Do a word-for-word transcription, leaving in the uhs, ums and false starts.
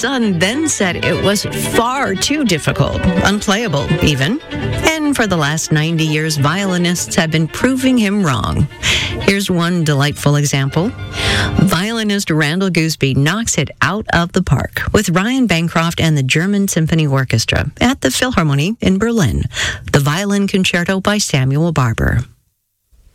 son then said it was far too difficult, unplayable even. And for the last ninety years, violinists have been proving him wrong. Here's one delightful example. Violinist Randall Gooseby knocks it out of the park with Ryan Bancroft and the German Symphony Orchestra at the Philharmonie in Berlin. The Violin Concerto by Samuel Barber.